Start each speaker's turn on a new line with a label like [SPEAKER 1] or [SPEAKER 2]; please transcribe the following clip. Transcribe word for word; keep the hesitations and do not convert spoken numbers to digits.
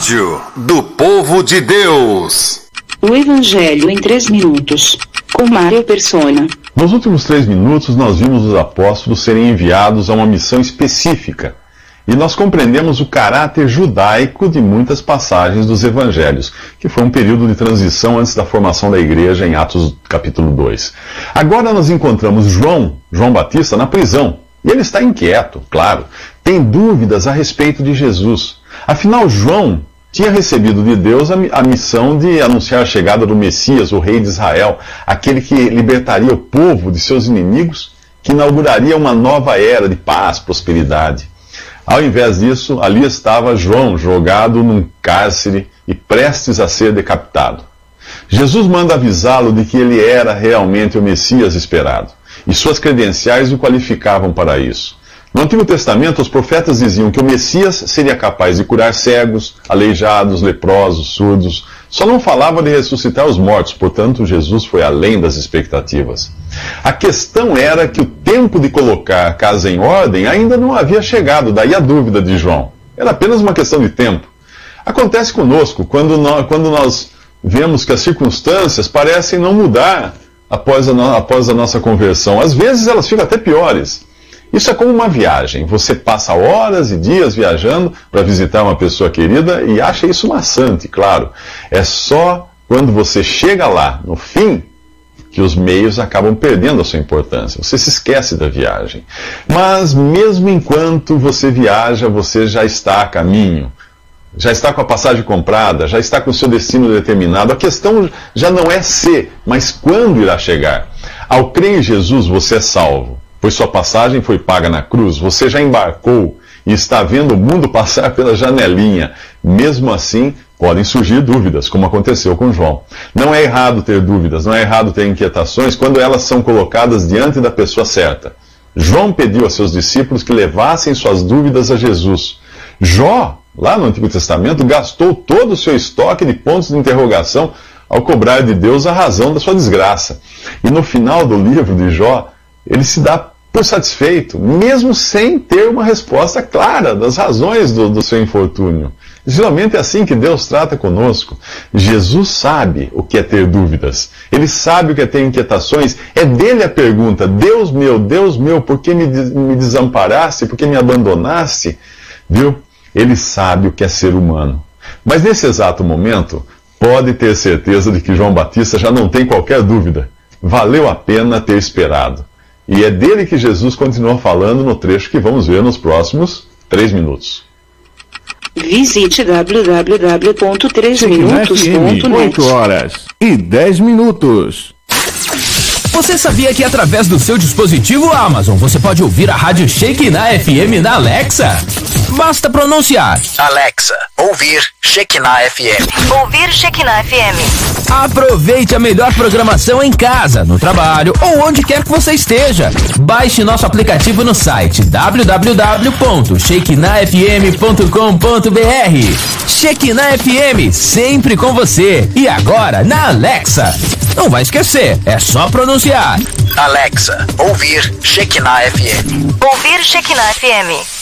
[SPEAKER 1] Rádio do Povo de Deus.
[SPEAKER 2] O Evangelho em três minutos, com Mário Persona.
[SPEAKER 3] Nos últimos três minutos nós vimos os apóstolos serem enviados a uma missão específica. E nós compreendemos o caráter judaico de muitas passagens dos evangelhos, que foi um período de transição antes da formação da igreja em Atos capítulo dois. Agora nós encontramos João, João Batista, na prisão. E ele está inquieto, claro. Tem dúvidas a respeito de Jesus. Afinal, João tinha recebido de Deus a, a missão de anunciar a chegada do Messias, o rei de Israel, aquele que libertaria o povo de seus inimigos, que inauguraria uma nova era de paz, prosperidade. Ao invés disso, ali estava João, jogado num cárcere e prestes a ser decapitado. Jesus manda avisá-lo de que ele era realmente o Messias esperado, e suas credenciais o qualificavam para isso. No Antigo Testamento, os profetas diziam que o Messias seria capaz de curar cegos, aleijados, leprosos, surdos. Só não falava de ressuscitar os mortos, portanto, Jesus foi além das expectativas. A questão era que o tempo de colocar a casa em ordem ainda não havia chegado, daí a dúvida de João. Era apenas uma questão de tempo. Acontece conosco quando nós, quando nós vemos que as circunstâncias parecem não mudar após a, no, após a nossa conversão. Às vezes elas ficam até piores. Isso é como uma viagem. Você passa horas e dias viajando para visitar uma pessoa querida e acha isso maçante, claro. É só quando você chega lá, no fim, que os meios acabam perdendo a sua importância. Você se esquece da viagem. Mas mesmo enquanto você viaja, você já está a caminho. Já está com a passagem comprada, já está com o seu destino determinado. A questão já não é se, mas quando irá chegar. Ao crer em Jesus, você é salvo, pois sua passagem foi paga na cruz. Você já embarcou e está vendo o mundo passar pela janelinha. Mesmo assim, podem surgir dúvidas, como aconteceu com João. Não é errado ter dúvidas, não é errado ter inquietações quando elas são colocadas diante da pessoa certa. João pediu a seus discípulos que levassem suas dúvidas a Jesus. Jó, lá no Antigo Testamento, gastou todo o seu estoque de pontos de interrogação ao cobrar de Deus a razão da sua desgraça. E no final do livro de Jó, ele se dá por satisfeito, mesmo sem ter uma resposta clara das razões do, do seu infortúnio. Geralmente é assim que Deus trata conosco. Jesus sabe o que é ter dúvidas. Ele sabe o que é ter inquietações. É dele a pergunta: Deus meu, Deus meu, por que me, me desamparaste? Por que me abandonaste? Viu? Ele sabe o que é ser humano. Mas nesse exato momento, pode ter certeza de que João Batista já não tem qualquer dúvida. Valeu a pena ter esperado. E é dele que Jesus continua falando no trecho que vamos ver nos próximos três minutos.
[SPEAKER 2] Visite w w w ponto três minutos ponto net.
[SPEAKER 4] oito horas e dez minutos.
[SPEAKER 5] Você sabia que através do seu dispositivo Amazon você pode ouvir a Rádio Shekinah F M na Alexa? Basta pronunciar:
[SPEAKER 6] Alexa, ouvir Shekinah F M.
[SPEAKER 7] Ouvir Shekinah F M.
[SPEAKER 5] Aproveite a melhor programação em casa, no trabalho ou onde quer que você esteja. Baixe nosso aplicativo no site w w w ponto shekinah f m ponto com ponto b r. Shekinah F M, sempre com você. E agora na Alexa. Não vai esquecer, é só pronunciar:
[SPEAKER 6] Alexa, ouvir Shekinah F M.
[SPEAKER 7] Ouvir Shekinah F M.